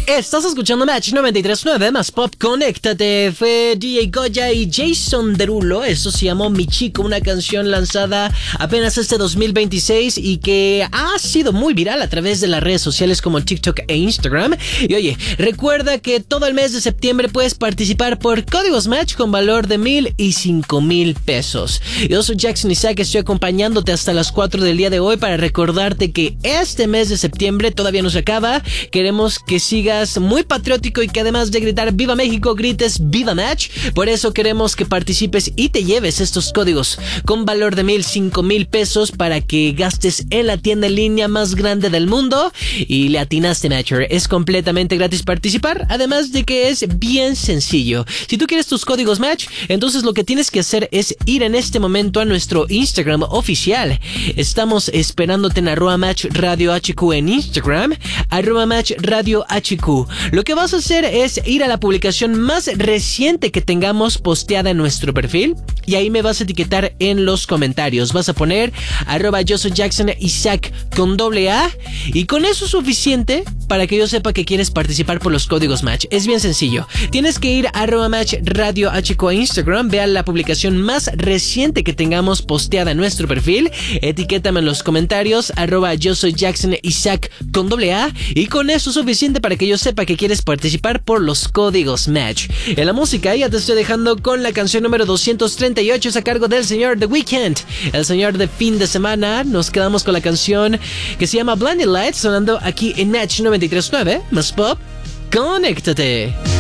Estás escuchando Match 93.9 más Pop. Conéctate. Fue DJ Goya y Jason Derulo. Esto se llamó Mi Chico, una canción lanzada apenas este 2026 y que ha sido muy viral a través de las redes sociales como TikTok e Instagram. Y oye, recuerda que todo el mes de septiembre puedes participar por códigos Match con valor de 1,000 y 5,000 pesos. Yo soy Jackson Isaac, estoy acompañándote hasta las 4 del día de hoy para recordarte que este mes de septiembre todavía no se acaba. Queremos que sigas muy patriótico y que además de gritar Viva México, grites Viva Match. Por eso queremos que participes y te lleves estos códigos con valor de 1,000, 5,000 pesos para que gastes en la tienda en línea más grande del mundo. Y le atinaste, Matcher. Es completamente gratis participar, además de que es bien sencillo. Si tú quieres tus códigos Match, entonces lo que tienes que hacer es ir en este momento a nuestro Instagram oficial. Estamos esperándote en @MatchRadioHQ en Instagram, @MatchRadioHQ. Lo que vas a hacer es ir a la publicación más reciente que tengamos posteada en nuestro perfil y ahí me vas a etiquetar en los comentarios. Vas a poner @yo soy Jackson Isaac con AA y con eso es suficiente para que yo sepa que quieres participar por los códigos Match. Es bien sencillo. Tienes que ir a @MatchRadioHQ a Instagram, vea la publicación más reciente que tengamos posteada en nuestro perfil, etiquétame en los comentarios @yo soy Jackson Isaac con AA y con eso es suficiente para que yo sepa que quieres participar por los códigos Match. En la música ya te estoy dejando con la canción número 238, es a cargo del señor The Weeknd, el señor de fin de semana. Nos quedamos con la canción que se llama Blinding Lights sonando aquí en Match 93.9 más Pop. Conéctate.